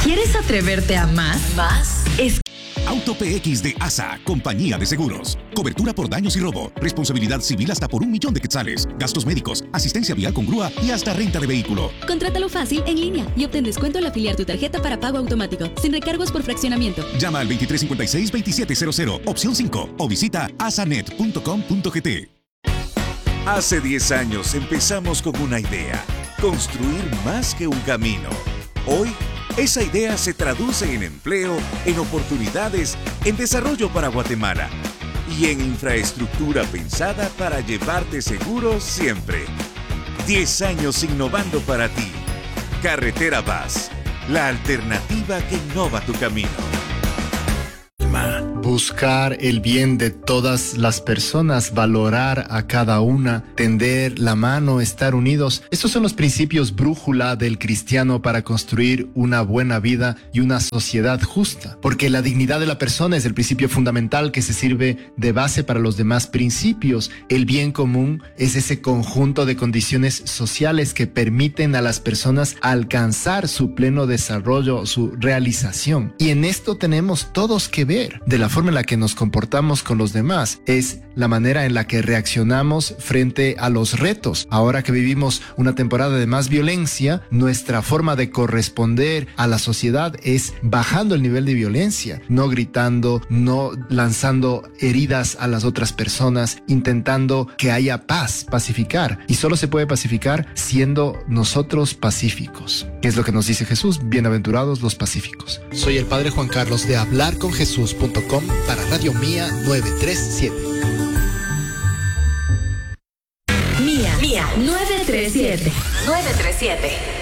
¿Quieres atreverte a más? Auto PX de ASA, compañía de seguros. Cobertura por daños y robo. Responsabilidad civil hasta por 1.000.000 de quetzales. Gastos médicos, asistencia vial con grúa y hasta renta de vehículo. Contrátalo fácil en línea y obtén descuento al afiliar tu tarjeta para pago automático, sin recargos por fraccionamiento. Llama al 2356-2700, opción 5, o visita asanet.com.gt. Hace 10 años empezamos con una idea: construir más que un camino. Hoy, esa idea se traduce en empleo, en oportunidades, en desarrollo para Guatemala y en infraestructura pensada para llevarte seguro siempre. 10 años innovando para ti. Carretera Vaz, la alternativa que innova tu camino. Buscar el bien de todas las personas, valorar a cada una, tender la mano, estar unidos. Estos son los principios brújula del cristiano para construir una buena vida y una sociedad justa. Porque la dignidad de la persona es el principio fundamental que se sirve de base para los demás principios. El bien común es ese conjunto de condiciones sociales que permiten a las personas alcanzar su pleno desarrollo, su realización. Y en esto tenemos todos que ver. De la forma en la que nos comportamos con los demás es la manera en la que reaccionamos frente a los retos. Ahora que vivimos una temporada de más violencia, nuestra forma de corresponder a la sociedad es bajando el nivel de violencia, no gritando, no lanzando heridas a las otras personas, intentando que haya paz, pacificar. Y solo se puede pacificar siendo nosotros pacíficos, que es lo que nos dice Jesús: bienaventurados los pacíficos. Soy el Padre Juan Carlos de hablarconjesús.com para Radio Mía 937. Mía 937.